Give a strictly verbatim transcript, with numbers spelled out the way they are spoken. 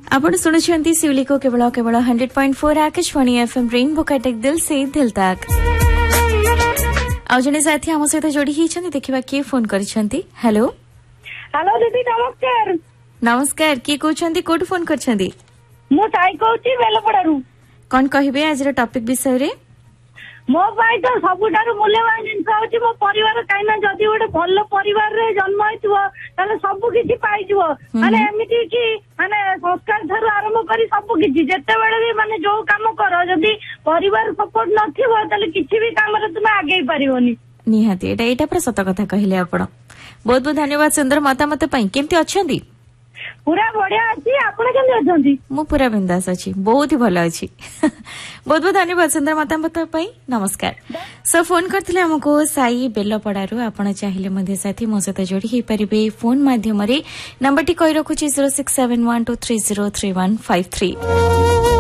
आपण सुनुछंती शिवली को केवल केवल hundred point four Akashvani FM rainbow Cuttack दिल से दिल तक। आज जने साथी आम सहित जोड़ी ही देखा किए फोन करिसेंती। हेलो हेलो दीदी नमस्कार। नमस्कार किए कहते कोठ फोन करछंती? मु साई कहूची बेलपड़ारू। कौन कहबे आज टॉपिक विषय रे? मो पाई तो सबुठारु मूल्यवान जिनस होची मो परिवार काइना जदी गोटे भल परिवार रे जन्म होइतबो ताले सब किछि पाइजबो माने एमिति कि माने संस्कार थारु आरंभ करी सब किछि जेते बेले भी माने जो काम करो जदी परिवार सपोर्ट नथिबो ताले किछि भी काम रे तुमे आगे परिबोनी। निहाती एटा एटा पर सत कथा कहिले आपण। बहुत बहुत धन्यवाद सुंदर मतामत पई। केमति अछंती? पूरा बढ़िया अच्छी। आपण केमति अछंती? मु पूरा बिंदास अछि, बहुत ही भलो अछि। बहुत बहुत धन्यवाद सुंदर मतामत पई। नमस्कार। सो फोन करथिले हमको साई बेलपड़ारू। आपण चाहिले मध्ये साथी मो सहित जोड़ी हे परिबे फोन माध्यम रे। नंबर टी कहि रखुची zero six seven one two three zero three one five three.